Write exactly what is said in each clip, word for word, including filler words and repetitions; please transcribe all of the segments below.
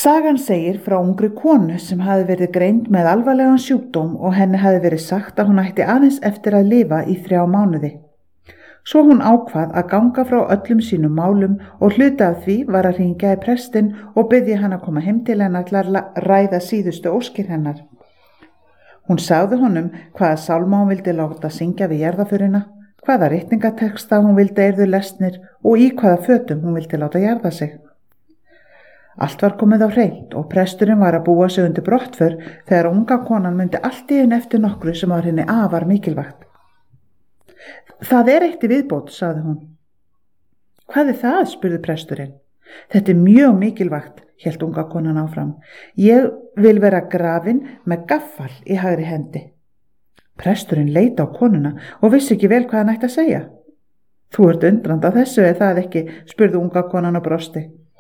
Sagan segir frá ungri konu sem hafði verið greind með alvarlegan sjúkdóm og henni hafði verið sagt að hún ætti aðeins eftir að lifa í þrjá mánuði. Svo hún ákvað að ganga frá öllum sínum málum og hluta af því var að hringja í prestinn og biðja hann að koma heim til hennar til að ræða síðustu óskir hennar. Hún sagði honum hvaða sálma hún vildi láta syngja við jarðaförina, hvaða ritningateksta hún vildi yrðu lesnir og í hvaða fötum hún vildi láta jarða sig. Allt var komið á hreint og presturinn var að búa sig undir brottför þegar unga konan myndi allt í einu eftir nokkru sem var henni afar mikilvægt. Það er eitt í viðbót, sagði hún. Hvað er það, spurði presturinn. Þetta er mjög mikilvægt, hélt unga konan áfram. Ég vil vera grafin með gaffal í hægri hendi. Presturinn leit á konuna og vissi ekki vel hvað hann ætti að segja. Þú ert undrand á þessu, er það ekki, spurði unga konan og brosti.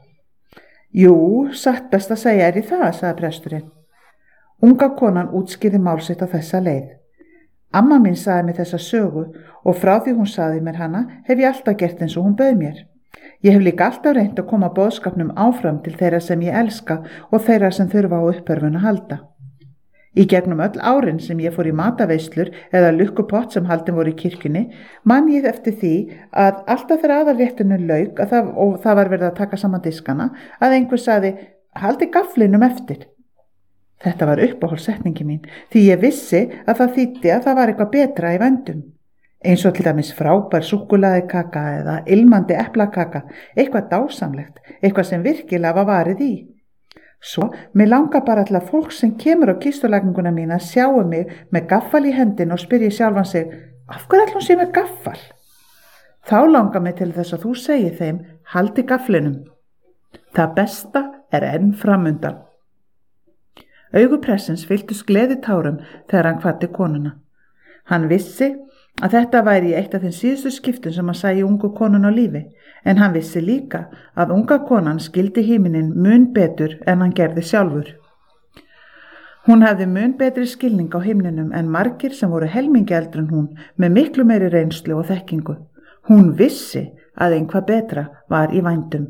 Jú, satt best að segja er í það, sagði presturinn. Unga konan útskýrði mál sitt á þessa leið. Amma mín sagði mér þessa sögu og frá því hún sagði mér hana hef ég alltaf gert eins og hún bauð mér. Ég hef líka alltaf reynt að koma boðskapnum áfram til þeirra sem ég elska og þeirra sem þurfa á uppörfun að halda. Í gegnum öll árin sem ég fór í mataveislur eða lukkupott sem haldin voru í kirkjunni, man ég eftir því að alltaf þegar aðalréttunum lauk að það, og það var verið að taka saman diskana, að einhver sagði, haldi gaflinum eftir. Þetta var uppáhaldssetningi mín, því ég vissi að það þýddi að það var eitthvað betra í vændum. Eins og til dæmis frábær súkkulaðikaka eða ilmandi eplakaka, eitthvað dásamlegt, eitthvað sem virkilega var varið í. Svo, mér langar bara til að fólk sem kemur á kistulagninguna mína sjáu mig með gaffal í hendin og spyrji sjálfan sig, af hverju ætlum sé með gaffal? Þá langar mig til þess að þú segir þeim, haldi gafflinum. Það besta er enn framundan. Augu pressins fylltust gleðitárum þegar hann kvaddi konuna. Hann vissi að þetta væri eitt af þeim síðustu skiptum sem hann sæi ungu konun á lífi, en hann vissi líka að unga konan skildi himinin mun betur en hann gerði sjálfur. Hún hafði mun betri skilning á himninum en margir sem voru helmingi eldri en hún með miklu meiri reynslu og þekkingu. Hún vissi að einhvað betra var í vændum.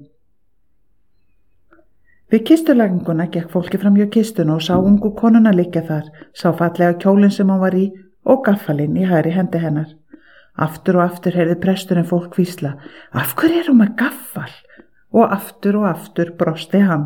Við kistulagninguna gekk fólki fram hjá kistuna og sá ungu konuna liggja þar, sá fallega kjólinn sem hann var í og gaffalinn í hægri hendi hennar. Aftur og aftur heyrði presturinn fólk hvísla, af hverju er hún með gaffal? Og aftur og aftur brosti hann.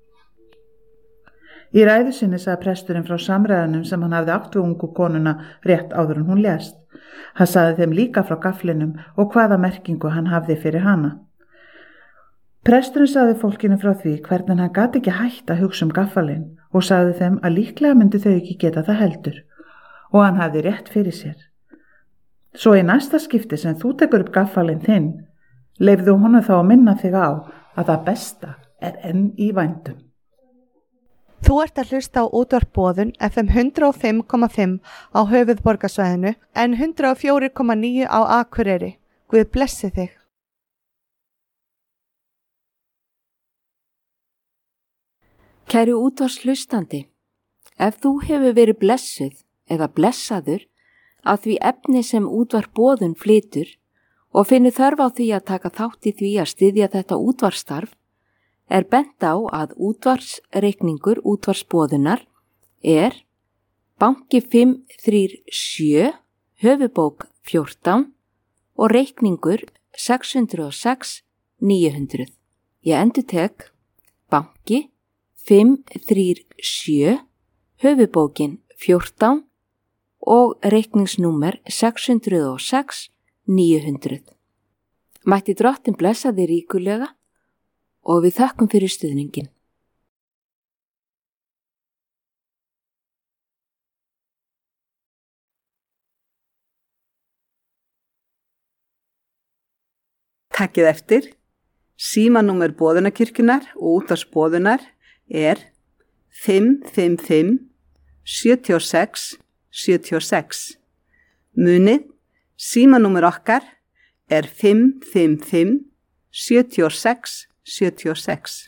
Í ræðu sinni sagði presturinn frá samræðunum sem hann hafði átt við ungu konuna rétt áður en hún lést. Hann sagði þeim líka frá gafflinum og hvaða merkingu hann hafði fyrir hana. Presturinn sagði fólkinu frá því hvernig hann gat ekki hætt að hugsa um gaffalinn og sagði þeim að líklega myndi þau ekki geta það heldur. Og hann hafði rétt fyrir sér. Svo í næsta skipti sem þú tekur upp gaffalinn þinn, leyfðu honum þá að minna þig á að það besta er enn í vændum. Þú ert að hlusta á útvarp Boðun F M hundrað og fimm komma fimm á höfuðborgarsvæðinu en hundrað og fjögur komma níu á Akureyri. Guð blessi þig. Kæru útvarpshlustandi, ef þú hefur verið blessuð eða blessaður af því efni sem útvarp Boðun flytur og finnur þörf á því að taka þátt í því að styðja þetta útvarpsstarf, er bent á að útvarpsreikningur útvarpsboðunar er banki fimm þrjú sjö, höfubók fjórtán og reikningur sex hundruð og sex níu hundruð. Ég endurtek banki fimm þrjú sjö, höfubókin fjórtán og reikningsnúmer sex hundruð og sex níu hundruð. Mætti Drottinn blessa þig ríkulega og við þökkum fyrir stuðningin. Takkið eftir, símanúmer Boðunarkirkjunnar og útvarpsboðunar er fimm fimm fimm sjö sex sjö sex. Munið, símanúmer okkar er fimm fimm fimm sjö sex sjö sex.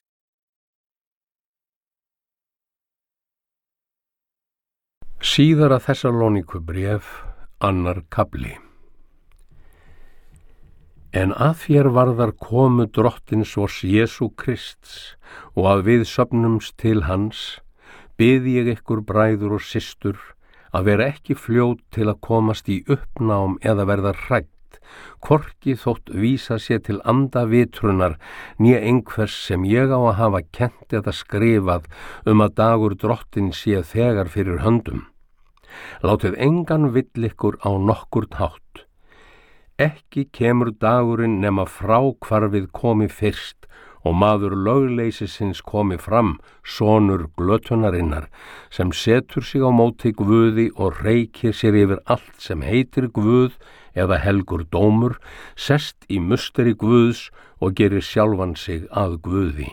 Síðara Þessalóníkubréf, annar kafli. En að þér varðar komu drottins vors Jesú Krists og að við söfnumst til hans, bið ég ykkur bræður og systur að vera ekki fljót til að komast í uppnám eða verða hrædd, hvorki þótt vísa sér til andavitrunar né einhvers sem ég á að hafa kennt eða skrifað um að dagur drottin sé þegar fyrir höndum. Látið engan vill ykkur á nokkurn hátt. Ekki kemur dagurinn nema fráhvarfið komi fyrst og maður lögleysisins komi fram, sonur glötunarinnar, sem setur sig á móti Guði og reykir sér yfir allt sem heitir Guð eða helgur dómur, sest í musteri Guðs og gerir sjálfan sig að Guði.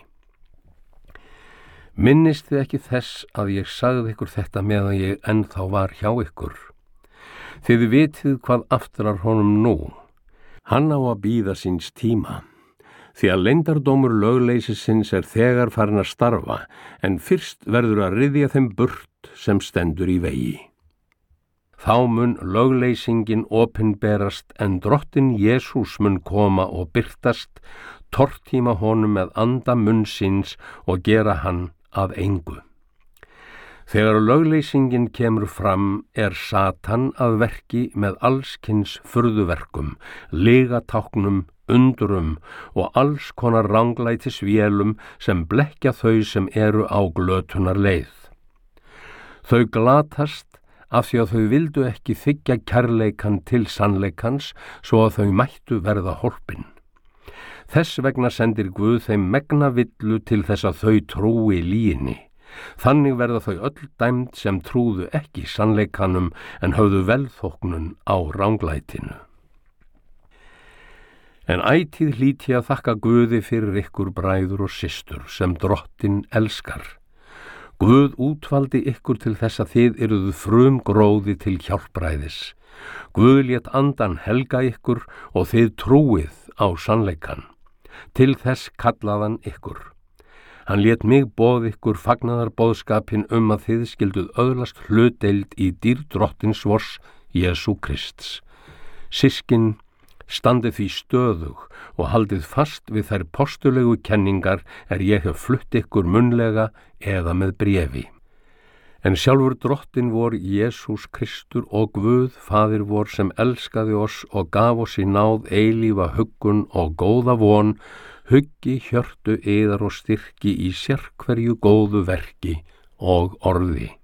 Minnist þið ekki þess að ég sagði ykkur þetta meðan ég ennþá var hjá ykkur? Þið vitið hvað aftrar honum nú. Hann á að bíða síns tíma, því að leyndardómur lögleysisins er þegar farin að starfa, en fyrst verður að ryðja þeim burt sem stendur í vegi. Þá mun lögleysingin opinberast, en drottin Jesús mun koma og birtast, tortíma honum með anda munn síns og gera hann að engu. Þegar lögleysingin kemur fram er Satan að verki með allskins furðuverkum, lygatáknum, undurum og alls konar ranglætis vélum sem blekkja þau sem eru á glötunar leið. Þau glatast af því að þau vildu ekki þiggja kærleikan til sannleikans svo að þau mættu verða hólpin. Þess vegna sendir Guð þeim megna villu til þess að þau trúi lýginni. Þannig verða þau öll dæmd sem trúðu ekki sannleikanum en höfðu velþóknun á ranglætinu. En ætíð hlýt ég að þakka Guði fyrir ykkur bræður og systur sem drottin elskar. Guð útvaldi ykkur til þess að þið eruðu frumgróði til hjálpræðis. Guð lét andan helga ykkur og þið trúið á sannleikan. Til þess kallaðan ykkur. Hann lét mig boð ykkur fagnaðarboðskapinn um að þið skilduð öðlast hlutdeild í dýrð drottins vors Jesú Krists. Systkin, standið því stöðug og haldið fast við þær postulegu kenningar er ég hef flutt ykkur munnlega eða með bréfi. En sjálfur drottin vor Jesús Kristur og Guð, Faðir vor sem elskaði oss og gaf oss í náð eilífa huggun og góða von, huggi hjörtu yðar og styrki í sérhverju góðu verki og orði.